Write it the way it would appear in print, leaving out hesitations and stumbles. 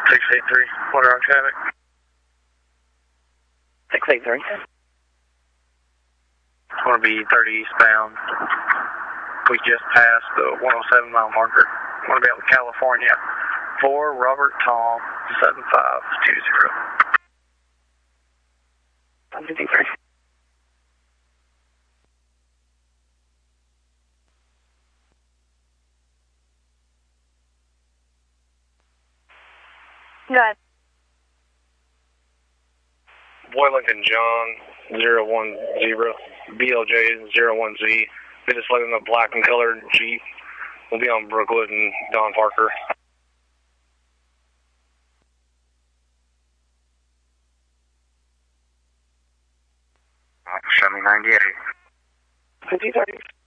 683, Water on traffic. 683. I want to be 30 eastbound. We just passed the 107 mile marker. I want to be out in California. 4 Robert Tom 7520. 153. Go ahead. Boy Lincoln John 010, BLJ 01Z. We just let in a black and colored Jeep. We'll be on Brookwood and Don Parker. Show me 98. 5030.